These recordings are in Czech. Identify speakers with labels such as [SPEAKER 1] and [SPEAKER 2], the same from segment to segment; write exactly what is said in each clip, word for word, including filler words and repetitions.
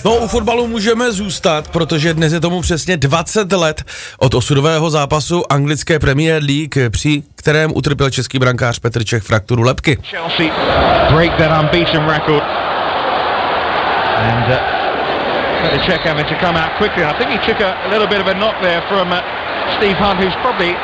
[SPEAKER 1] No, u fotbalu můžeme zůstat, protože dnes je tomu přesně dvacet let od osudového zápasu anglické Premier League, při kterém utrpěl český brankář Petr Čech frakturu lebky.
[SPEAKER 2] Chelsea break that unbeaten record. And uh, Petr Čech having to come out quickly. I think he took a little bit of a knock there from uh, Steve Hunt, who's probably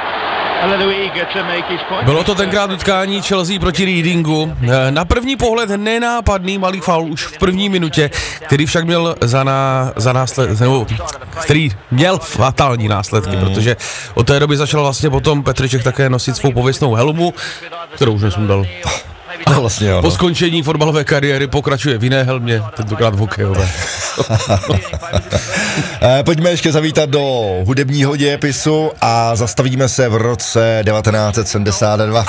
[SPEAKER 1] Bylo to tenkrát utkání Chelsea proti Readingu. Na první pohled nenápadný malý faul už v první minutě, který však měl za, ná, za následky, nebo který měl fatální následky, mm. protože od té doby začal vlastně potom Petr Čech také nosit svou pověstnou helmu, kterou už nesundal.
[SPEAKER 3] No, vlastně jo, no.
[SPEAKER 1] Po skončení fotbalové kariéry pokračuje v jiné helmě, tentokrát v hokejové.
[SPEAKER 3] Pojďme ještě zavítat do hudebního dějepisu a zastavíme se v roce devatenáct set sedmdesát dva.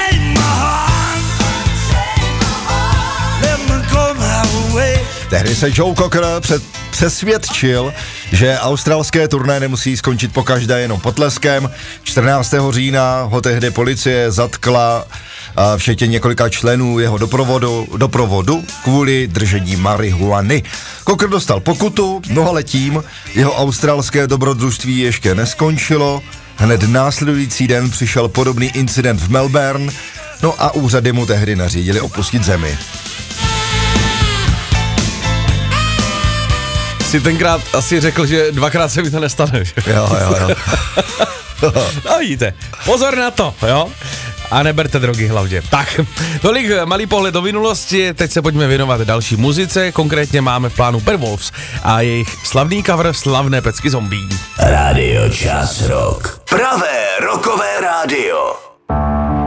[SPEAKER 3] Tehdy se Joe Cocker před, přesvědčil, že australské turné nemusí skončit pokaždé jenom potleskem. čtrnáctého října ho tehdy policie zatkla včetně několika členů jeho doprovodu, doprovodu kvůli držení marihuany. Cocker dostal pokutu, no ale tím jeho australské dobrodružství ještě neskončilo. Hned následující den přišel podobný incident v Melbourne, no a úřady mu tehdy nařídili opustit zemi.
[SPEAKER 1] Si tenkrát asi řekl, že dvakrát se mi to nestane.
[SPEAKER 3] Jo, jo, jo.
[SPEAKER 1] No vidíte, pozor na to, jo? A neberte drogy hlavně. Tak, tolik malý pohled do minulosti, teď se pojďme věnovat další muzice, konkrétně máme v plánu Perwolves a jejich slavný cover Slavné pecky zombie.
[SPEAKER 4] Rádio Čas Rock. Pravé rockové rádio.